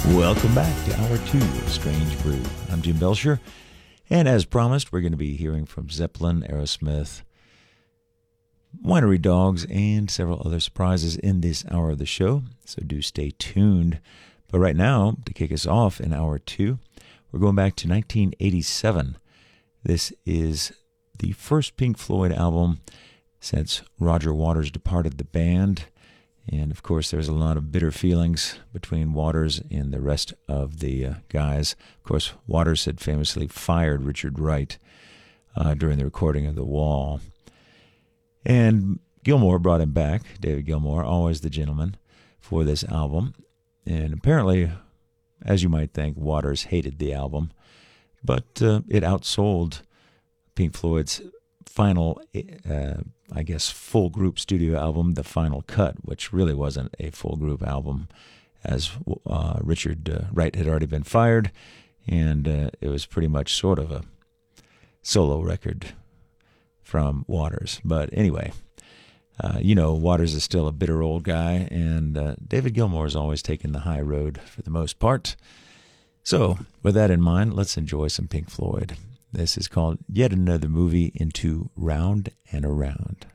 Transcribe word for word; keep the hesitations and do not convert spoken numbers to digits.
Welcome back to Hour two of Strange Brew. I'm Jim Belcher, and as promised, we're going to be hearing from Zeppelin, Aerosmith, Winery Dogs, and several other surprises in this hour of the show, so do stay tuned. But right now, to kick us off in Hour two, we're going back to nineteen eighty-seven. This is the first Pink Floyd album since Roger Waters departed the band. And, of course, there's a lot of bitter feelings between Waters and the rest of the uh, guys. Of course, Waters had famously fired Richard Wright uh, during the recording of The Wall. And Gilmour brought him back, David Gilmour, always the gentleman, for this album. And apparently, as you might think, Waters hated the album. But uh, it outsold Pink Floyd's final, uh, I guess, full group studio album, The Final Cut, which really wasn't a full group album, as uh, Richard uh, Wright had already been fired, and uh, it was pretty much sort of a solo record from Waters. But anyway, uh, you know, Waters is still a bitter old guy, and uh, David Gilmour has always taken the high road for the most part. So, with that in mind, let's enjoy some Pink Floyd. This is called Yet Another Movie into Round and Around.